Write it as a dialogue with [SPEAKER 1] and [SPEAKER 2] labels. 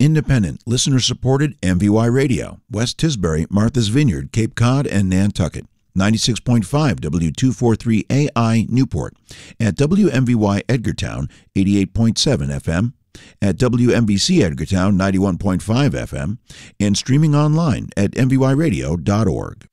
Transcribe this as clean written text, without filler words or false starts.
[SPEAKER 1] Independent, listener-supported MVY Radio, West Tisbury, Martha's Vineyard, Cape Cod, and Nantucket. 96.5 W243AI Newport. At WMVY Edgartown, 88.7 FM. At WMBC Edgartown, 91.5 FM. And streaming online at mvyradio.org.